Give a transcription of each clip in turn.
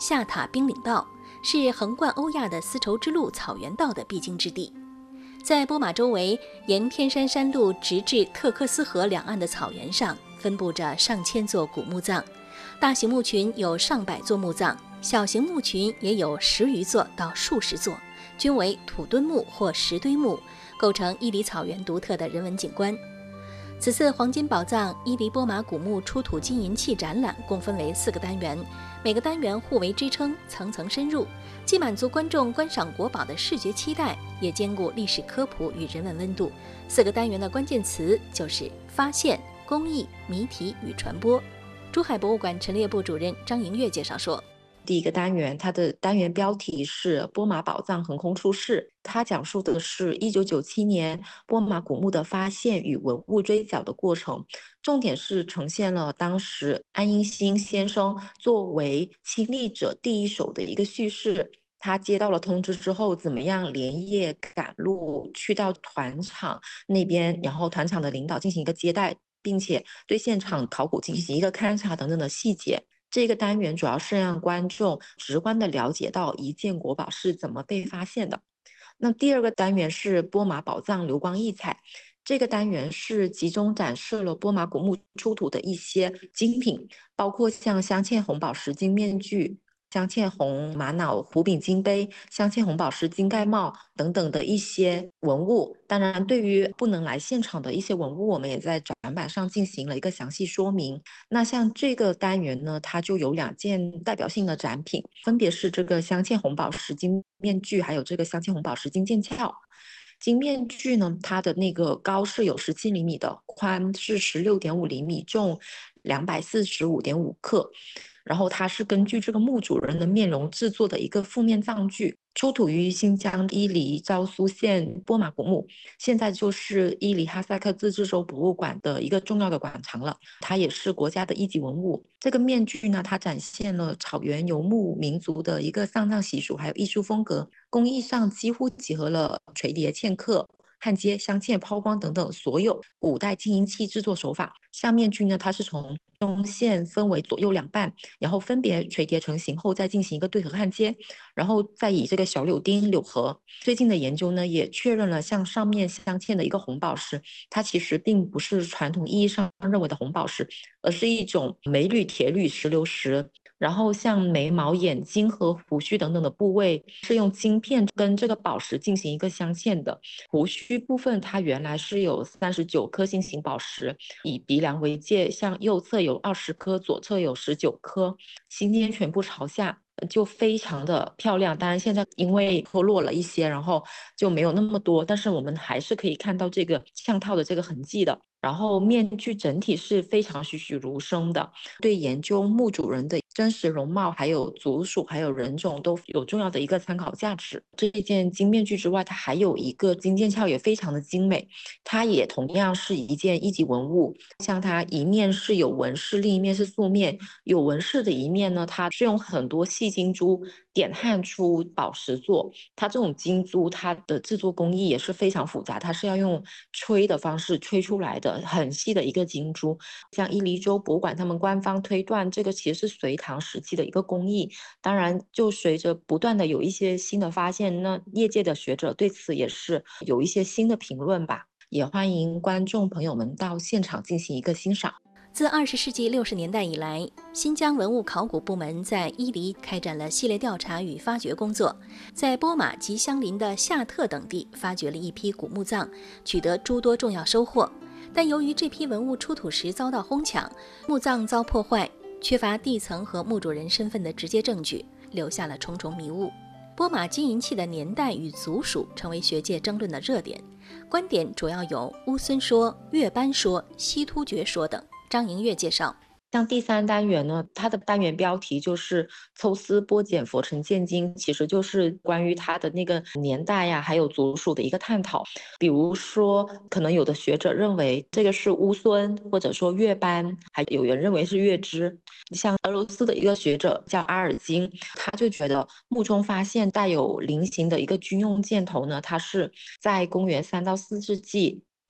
下塔冰岭道，是横贯欧亚的丝绸之路草原道的必经之地。在波马周围，沿天山山路直至特克斯河两岸的草原上，分布着上千座古墓葬，大型墓群有上百座墓葬，小型墓群也有10余座到数十座，均为土墩墓或石堆墓，构成伊犁草原独特的人文景观。此次黄金宝藏伊犁波马古墓出土金银器展览共分为4个单元，每个单元互为支撑，层层深入，既满足观众观赏国宝的视觉期待，也兼顾历史科普与人文温度。4个单元的关键词就是发现、工艺、谜题与传播。珠海博物馆陈列部主任张莹月介绍说， 第一个单元，它的单元标题是波马宝藏横空出世，它讲述的是1997年波马古墓的发现与文物追缴的过程，重点是呈现了当时安英新先生作为亲历者第一手的一个叙事。他接到了通知之后，怎么样连夜赶路去到团场那边，然后团场的领导进行一个接待，并且对现场考古进行一个勘察等等的细节。这个单元主要是让观众直观地了解到一件国宝是怎么被发现的。那第二个单元是波马宝藏流光溢彩，这个单元是集中展示了波马古墓出土的一些精品，包括像镶嵌红宝石金面具、镶嵌红玛瑙壶柄金杯、镶嵌红宝石金盖帽等等的一些文物。当然，对于不能来现场的一些文物，我们也在展板上进行了一个详细说明。那像这个单元呢，它就有2件代表性的展品，分别是这个镶嵌红宝石金面具，还有这个镶嵌红宝石金剑鞘。金面具呢，它的那个高是有17厘米的，宽是16.5厘米，重245.5克。然后它是根据这个墓主人的面容制作的一个负面葬具，出土于新疆伊犁昭苏县波马古墓，现在就是伊犁哈萨克自治州博物馆的一个重要的馆藏了，它也是国家的一级文物。这个面具呢，它展现了草原游牧民族的一个丧葬习俗还有艺术风格，工艺上几乎结合了垂叠嵌刻、焊接、镶嵌、抛光等等所有古代金银器制作手法。像面具呢，它是从中线分为左右2半，然后分别垂叠成型后再进行一个对合焊接，然后再以这个小柳钉柳合。最近的研究呢，也确认了像上面镶嵌的一个红宝石，它其实并不是传统意义上认为的红宝石，而是一种镁铝铁铝石榴石。然后像眉毛、眼睛和胡须等等的部位是用晶片跟这个宝石进行一个镶嵌的。胡须部分它原来是有39颗心形宝石，以鼻梁为界，向右侧有20颗，左侧有19颗，心尖全部朝下，就非常的漂亮。当然现在因为脱落了一些，然后就没有那么多，但是我们还是可以看到这个嵌套的这个痕迹的。然后面具整体是非常栩栩如生的，对研究墓主人的真实容貌、还有族属、还有人种都有重要的一个参考价值。这一件金面具之外，它还有一个金剑鞘，也非常的精美，它也同样是一件一级文物。像它一面是有纹饰，另一面是素面。有纹饰的一面呢，它是用很多细金珠点焊出宝石做。它这种金珠，它的制作工艺也是非常复杂，它是要用吹的方式吹出来的，很细的一个金珠。像伊犁州博物馆他们官方推断，这个其实是隋唐时期的一个工艺。当然，就随着不断的有一些新的发现，那业界的学者对此也是有一些新的评论吧。也欢迎观众朋友们到现场进行一个欣赏。 自20世纪60年代以来，新疆文物考古部门在伊犁开展了系列调查与发掘工作，在波马及相邻的夏特等地发掘了一批古墓葬，取得诸多重要收获。但由于这批文物出土时遭到哄抢，墓葬遭破坏，缺乏地层和墓主人身份的直接证据，留下了重重迷雾。波马金银器的年代与族属成为学界争论的热点，观点主要有乌孙说、月班说、西突厥说等。张莹月介绍， 像第3单元呢，它的单元标题就是抽丝剥茧佛尘鉴今，其实就是关于它的那个年代呀，还有族属的一个探讨。比如说，可能有的学者认为这个是乌孙，或者说月班，还有人认为是月支。像俄罗斯的一个学者叫阿尔金，他就觉得墓中发现带有菱形的一个军用箭头呢，它是在公元3到4世纪。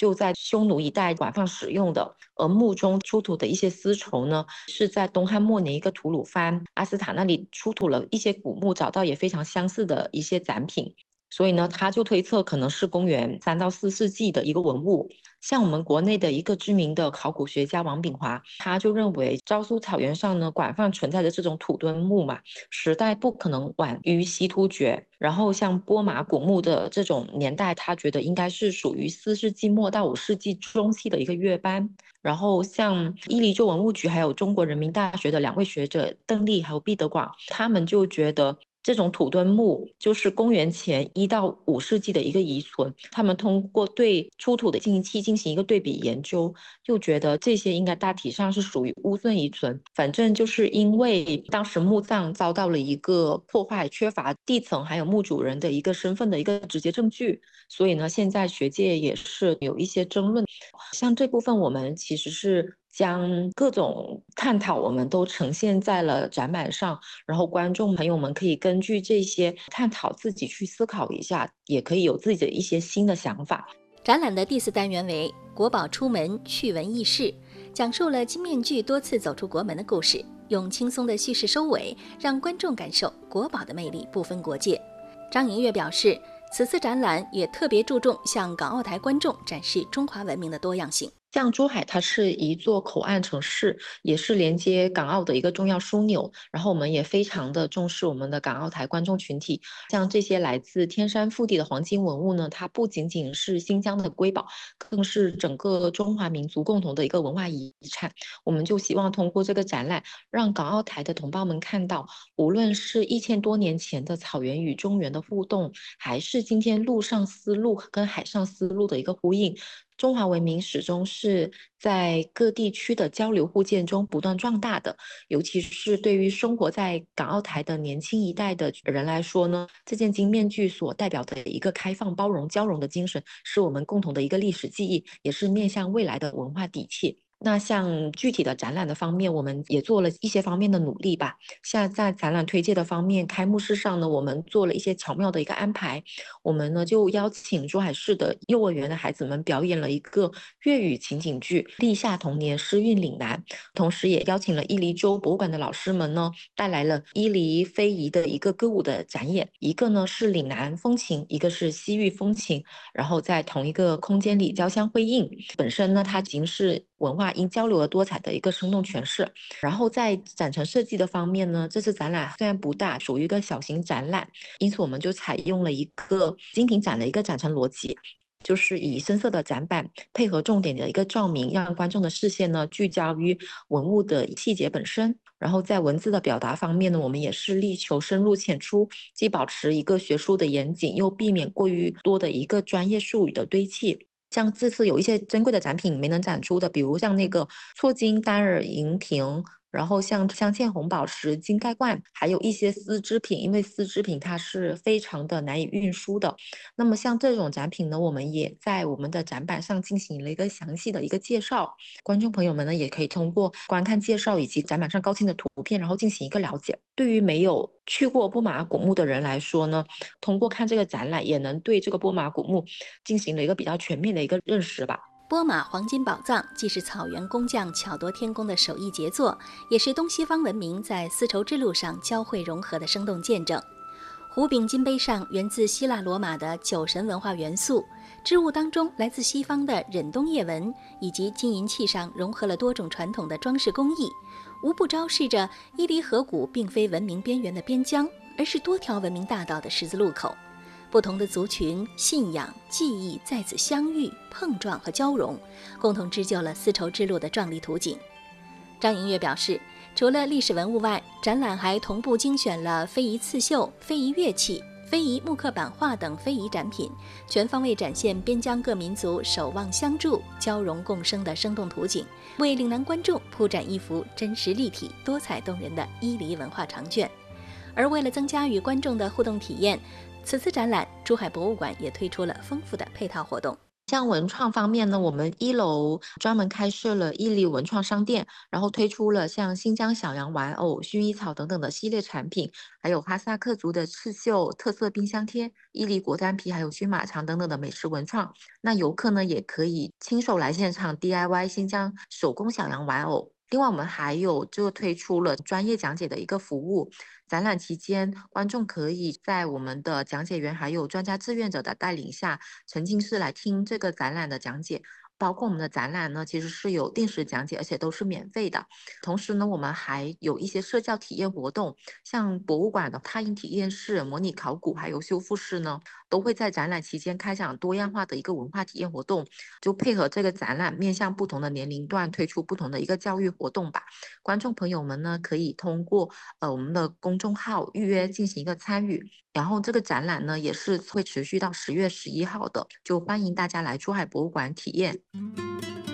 就在匈奴一带广泛使用的。而墓中出土的一些丝绸呢，是在东汉末年一个吐鲁番阿斯塔那里出土了一些古墓，找到也非常相似的一些展品。所以呢，他就推测可能是公元3到4世纪的一个文物。像我们国内的一个知名的考古学家王炳华，他就认为昭苏草原上呢广泛存在的这种土墩墓嘛，时代不可能晚于西突厥。然后像波马古墓的这种年代，他觉得应该是属于4世纪末到5世纪中期的一个乐班。然后像伊犁州文物局还有中国人民大学的2位学者邓丽还有毕德广，他们就觉得这种土墩墓就是公元前1到5世纪的一个遗存。他们通过对出土的金银器进行一个对比研究，就觉得这些应该大体上是属于乌孙遗存。反正就是因为当时墓葬遭到了一个破坏，缺乏地层还有墓主人的一个身份的一个直接证据，所以呢，现在学界也是有一些争论。像这部分我们其实是将各种探讨我们都呈现在了展板上，然后观众朋友们可以根据这些探讨自己去思考一下，也可以有自己的一些新的想法。 展览的第4单元为国宝出门趣闻轶事，讲述了金面具多次走出国门的故事，用轻松的叙事收尾，让观众感受国宝的魅力不分国界。张莹月表示，此次展览也特别注重向港澳台观众展示中华文明的多样性。 像珠海，它是一座口岸城市，也是连接港澳的一个重要枢纽。然后我们也非常的重视我们的港澳台观众群体。像这些来自天山腹地的黄金文物呢，它不仅仅是新疆的瑰宝，更是整个中华民族共同的一个文化遗产。我们就希望通过这个展览，让港澳台的同胞们看到，无论是1000多年前的草原与中原的互动，还是今天陆上丝路跟海上丝路的一个呼应，中华文明始终是在各地区的交流互鉴中不断壮大的。尤其是对于生活在港澳台的年轻一代的人来说呢，这件金面具所代表的一个开放、包容、交融的精神，是我们共同的一个历史记忆，也是面向未来的文化底气。那像具体的展览的方面，我们也做了一些方面的努力吧。像在展览推介的方面，开幕式上呢，我们做了一些巧妙的一个安排。我们呢就邀请珠海市的幼儿园的孩子们表演了一个粤语情景剧《立夏童年诗韵岭南》，同时也邀请了伊犁州博物馆的老师们呢，带来了伊犁非遗的一个歌舞的展演，一个呢是岭南风情，一个是西域风情，然后在同一个空间里交相辉映。本身呢，它已经是文化因交流而多彩的一个生动诠释。然后在展陈设计的方面呢，这次展览虽然不大，属于一个小型展览，因此我们就采用了一个精品展的一个展陈逻辑，就是以深色的展板配合重点的一个照明，让观众的视线呢聚焦于文物的细节本身。然后在文字的表达方面呢，我们也是力求深入浅出，既保持一个学术的严谨，又避免过于多的一个专业术语的堆砌。像这次有一些珍贵的展品没能展出的，比如像那个错金单耳银瓶，然后像镶嵌红宝石金盖罐，还有一些丝织品，因为丝织品它是非常的难以运输的。那么像这种展品呢，我们也在我们的展板上进行了一个详细的一个介绍，观众朋友们呢也可以通过观看介绍以及展板上高清的图片，然后进行一个了解。对于没有去过波马古墓的人来说呢，通过看这个展览，也能对这个波马古墓进行了一个比较全面的一个认识吧。 波马黄金宝藏既是草原工匠巧夺天工的手艺杰作，也是东西方文明在丝绸之路上交汇融合的生动见证。壶柄金杯上源自希腊罗马的酒神文化元素，织物当中来自西方的忍冬叶纹，以及金银器上融合了多种传统的装饰工艺，无不昭示着伊犁河谷并非文明边缘的边疆，而是多条文明大道的十字路口。不同的族群、信仰、记忆在此相遇、碰撞和交融，共同织就了丝绸之路的壮丽图景。张莹月表示，除了历史文物外，展览还同步精选了非遗刺绣、非遗乐器、非遗木刻版画等非遗展品，全方位展现边疆各民族守望相助、交融共生的生动图景，为岭南观众铺展一幅真实立体、多彩动人的伊犁文化长卷。而为了增加与观众的互动体验，此次展览，珠海博物馆也推出了丰富的配套活动。 像文创方面呢，我们1楼专门开设了伊犁文创商店，然后推出了像新疆小羊玩偶、薰衣草等等的系列产品，还有哈萨克族的刺绣、特色冰箱贴、伊犁果丹皮，还有熏马肠等等的美食文创。那游客呢，也可以亲手来现场 DIY 新疆手工小羊玩偶。另外，我们还有推出了专业讲解的一个服务。展览期间，观众可以在我们的讲解员还有专家志愿者的带领下，沉浸式来听这个展览的讲解。包括我们的展览呢，其实是有定时讲解，而且都是免费的。同时呢，我们还有一些社交体验活动，像博物馆的踏印体验室、模拟考古还有修复室呢，都会在展览期间开展多样化的一个文化体验活动，就配合这个展览，面向不同的年龄段推出不同的一个教育活动吧。观众朋友们呢，可以通过我们的公众号预约进行一个参与。然后这个展览呢，也是会持续到10月11号的，就欢迎大家来珠海博物馆体验。